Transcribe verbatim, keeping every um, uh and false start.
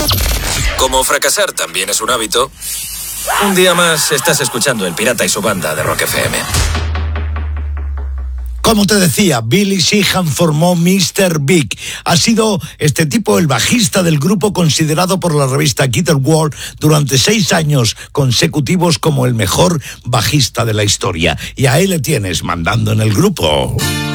Como fracasar también es un hábito, un día más estás escuchando El Pirata y su banda de Rock F M. Como te decía, Billy Sheehan formó mister Big. Ha sido este tipo el bajista del grupo, considerado por la revista Guitar World durante seis años consecutivos como el mejor bajista de la historia. Y a él le tienes mandando en el grupo.